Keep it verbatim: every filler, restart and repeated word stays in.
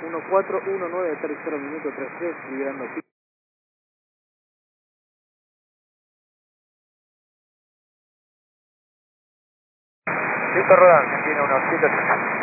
uno cuatro uno nueve, tercero minuto treinta y tres, liberando pico. Listo, Rodan, tiene unos ciento treinta.